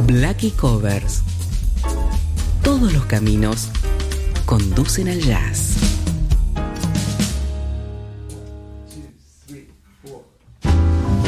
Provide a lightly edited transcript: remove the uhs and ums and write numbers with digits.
Blackie Covers. Todos los caminos conducen al jazz.